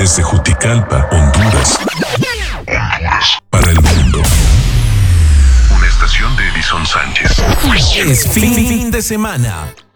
Desde Juticalpa, Honduras. Para el mundo. Una estación de Edison Sánchez. Es fin de semana.